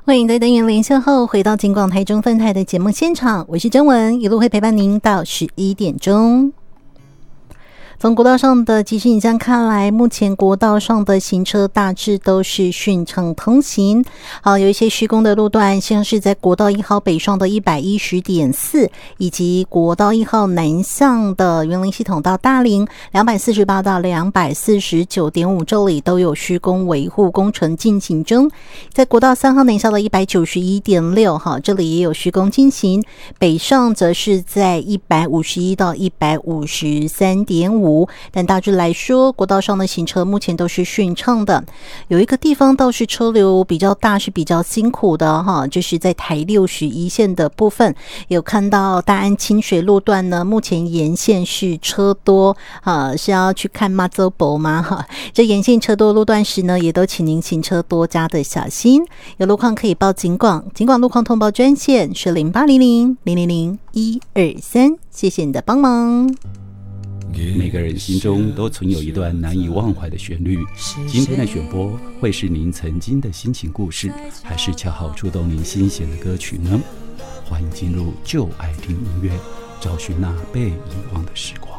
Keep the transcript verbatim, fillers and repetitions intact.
欢迎在单元连线后回到金广台中分台的节目现场，我是甄文，一路会陪伴您到十一点钟。从国道上的即时影像看来，目前国道上的行车大致都是顺畅通行。好，有一些施工的路段，像是在国道一号北上的 一百一十点四， 以及国道一号南向的园林系统到大林 两百四十八到两百四十九点五， 这里都有施工维护工程进行中。在国道三号南下的 一百九十一点六， 好，这里也有施工进行。北上则是在一百五十一到一百五十三点五，但大致来说，国道上的行车目前都是顺畅的。有一个地方倒是车流比较大，是比较辛苦的哈，就是在台六十一线的部分，有看到大安清水路段呢，目前沿线是车多啊，是要去看妈祖婆吗？哈，这沿线车多路段时呢，也都请您行车多加的小心。有路况可以报警广，警广路况通报专线是零八零零零零零一二三，谢谢你的帮忙。 每个人心中都存有一段难以忘怀的旋律，今天的选播会是您曾经的心情故事，还是恰好触动您心弦的歌曲呢？欢迎进入就爱听音乐，找寻那被遗忘的时光。